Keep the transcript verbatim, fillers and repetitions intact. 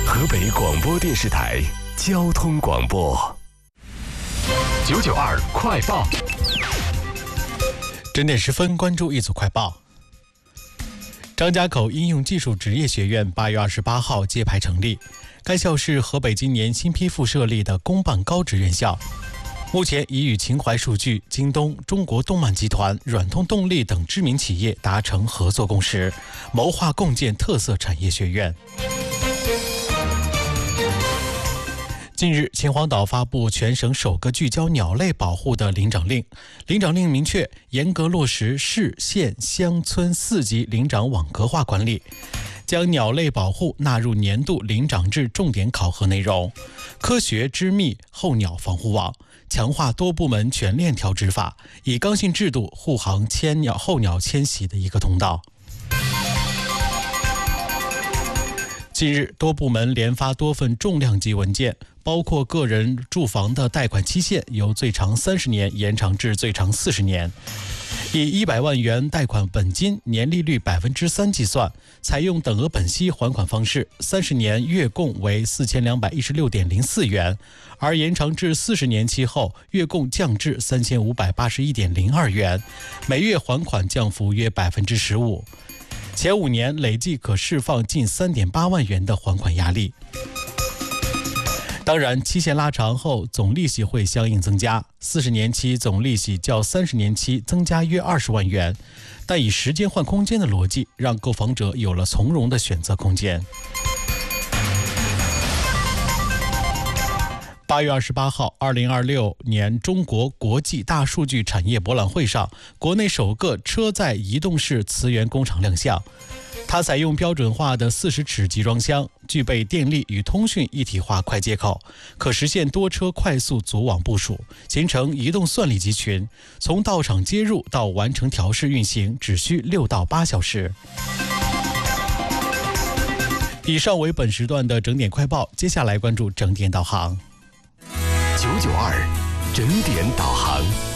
河北广播电视台交通广播九九二快报。 整点十分，关注一组快报。张家口应用技术职业学院八月二十八号揭牌成立，该校是河北今年新批复设立的公办高职院校。目前已与秦淮数据、京东、中国动漫集团、软通动力等知名企业达成合作共识，谋划共建特色产业学院。近日，秦皇岛发布全省首个聚焦鸟类保护的领长令。领长令明确，严格落实市、县、乡村四级领长网格化管理，将鸟类保护纳入年度领长制重点考核内容，科学织密候鸟防护网，强化多部门全链条执法，以刚性制度护航千鸟候鸟迁徙的一个通道。近日，多部门连发多份重量级文件，包括个人住房的贷款期限由最长三十年延长至最长四十年，以一百万元贷款本金年利率百分之三计算，采用等额本息还款方式，三十年月供为四千两百一十六点零四元，而延长至四十年期后，月供降至三千五百八十一点零二元，每月还款降幅约百分之十五。前五年累计可释放近 三点八万元的还款压力。当然，期限拉长后，总利息会相应增加，四十年期总利息较三十年期增加约二十万元，但以时间换空间的逻辑，让购房者有了从容的选择空间。八月二十八号，二零二六年中国国际大数据产业博览会上，国内首个车载移动式磁源工厂亮相。它采用标准化的四十齿集装箱，具备电力与通讯一体化快接口，可实现多车快速组网部署，形成移动算力集群。从到场接入到完成调试运行，只需六到八小时。以上为本时段的整点快报，接下来关注整点导航。 九九二整点导航。